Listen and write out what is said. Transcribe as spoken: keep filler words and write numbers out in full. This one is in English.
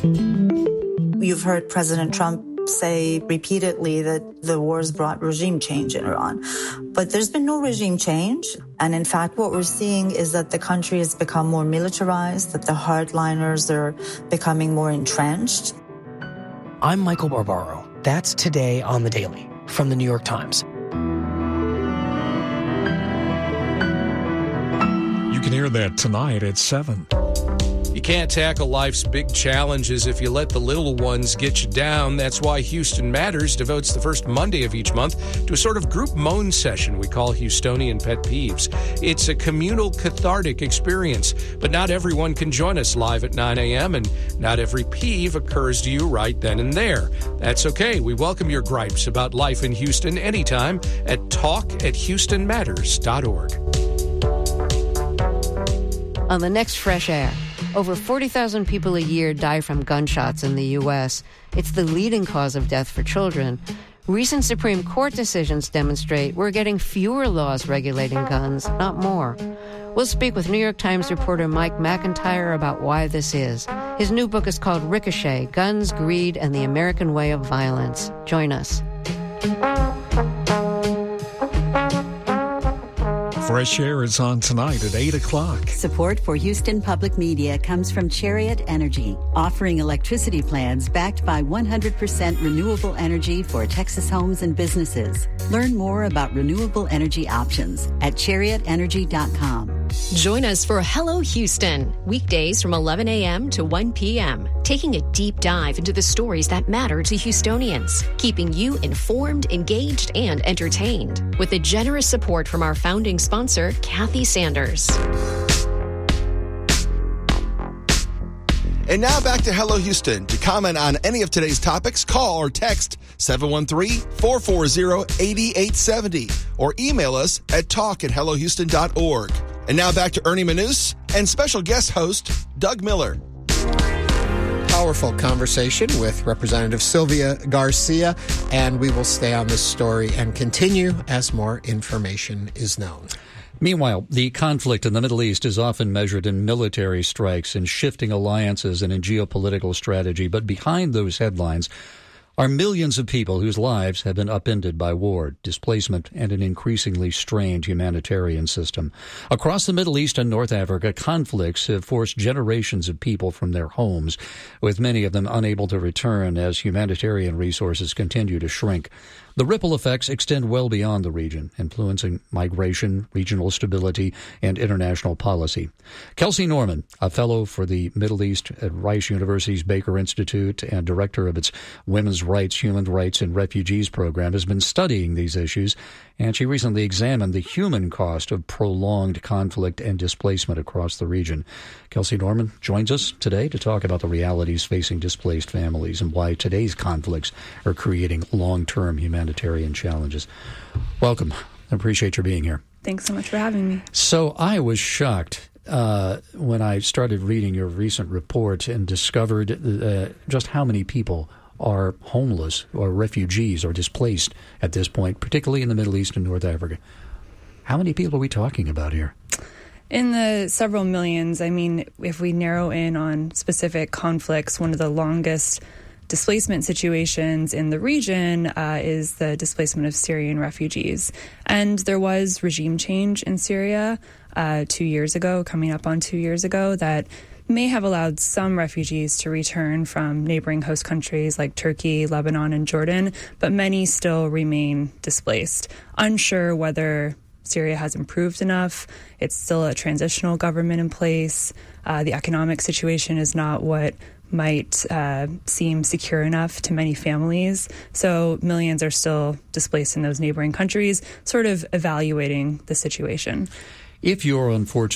You've heard President Trump say repeatedly that the wars brought regime change in Iran. But there's been no regime change. And in fact, what we're seeing is that the country has become more militarized, that the hardliners are becoming more entrenched. I'm Michael Barbaro. That's Today on The Daily from The New York Times. You can hear that tonight at seven. You can't tackle life's big challenges if you let the little ones get you down. That's why Houston Matters devotes the first Monday of each month to a sort of group moan session we call Houstonian Pet Peeves. It's a communal, cathartic experience, but not everyone can join us live at nine a.m., and not every peeve occurs to you right then and there. That's okay. We welcome your gripes about life in Houston anytime at talk at houston matters dot org. On the next Fresh Air, over forty thousand people a year die from gunshots in the U S. It's the leading cause of death for children. Recent Supreme Court decisions demonstrate we're getting fewer laws regulating guns, not more. We'll speak with New York Times reporter Mike McIntyre about why this is. His new book is called Ricochet, Guns, Greed, and the American Way of Violence. Join us. Fresh Air is on tonight at eight o'clock. Support for Houston Public Media comes from Chariot Energy, offering electricity plans backed by one hundred percent renewable energy for Texas homes and businesses. Learn more about renewable energy options at chariot energy dot com. Join us for Hello Houston, weekdays from eleven a.m. to one p.m., taking a deep dive into the stories that matter to Houstonians, keeping you informed, engaged, and entertained, with the generous support from our founding sponsor, Kathy Sanders. And now back to Hello Houston. To comment on any of today's topics, call or text seven one three, four four zero, eight eight seven zero or email us at talk at hello houston dot org. And now back to Ernie Manous and special guest host, Doug Miller. Powerful conversation with Representative Sylvia Garcia, and we will stay on this story and continue as more information is known. Meanwhile, the conflict in the Middle East is often measured in military strikes, in shifting alliances, and in geopolitical strategy. But behind those headlines are millions of people whose lives have been upended by war, displacement, and an increasingly strained humanitarian system. Across the Middle East and North Africa, conflicts have forced generations of people from their homes, with many of them unable to return as humanitarian resources continue to shrink. The ripple effects extend well beyond the region, influencing migration, regional stability, and international policy. Kelsey Norman, a fellow for the Middle East at Rice University's Baker Institute and director of its Women's Rights, Human Rights, and Refugees program, has been studying these issues, and she recently examined the human cost of prolonged conflict and displacement across the region. Kelsey Norman joins us today to talk about the realities facing displaced families and why today's conflicts are creating long-term humanitarian challenges. Welcome. I appreciate your being here. Thanks so much for having me. So I was shocked uh, when I started reading your recent report and discovered uh, just how many people are homeless or refugees or displaced at this point, particularly in the Middle East and North Africa. How many people are we talking about here? In the several millions. I mean, if we narrow in on specific conflicts, one of the longest displacement situations in the region uh, is the displacement of Syrian refugees. And there was regime change in Syria uh, two years ago, coming up on two years ago, that may have allowed some refugees to return from neighboring host countries like Turkey, Lebanon, and Jordan, but many still remain displaced. Unsure whether Syria has improved enough. It's still a transitional government in place. Uh, the economic situation is not what might uh, seem secure enough to many families. So millions are still displaced in those neighboring countries, sort of evaluating the situation. If you're unfortunate